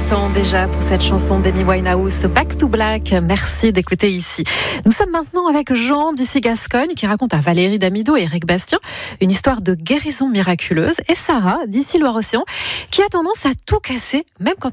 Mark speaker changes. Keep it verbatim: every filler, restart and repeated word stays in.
Speaker 1: temps déjà pour cette chanson d'Amy Winehouse, Back to Black. Merci d'écouter ici. Nous sommes maintenant avec Jean d'ici Gascogne qui raconte à Valérie Damido et Eric Bastien une histoire de guérison miraculeuse, et Sarah d'ici Loire-Océan qui a tendance à tout casser, même quand